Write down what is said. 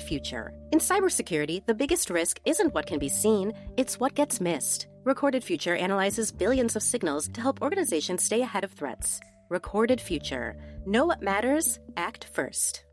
Future. In cybersecurity, the biggest risk isn't what can be seen, it's what gets missed. Recorded Future analyzes billions of signals to help organizations stay ahead of threats. Recorded Future. Know what matters, act first.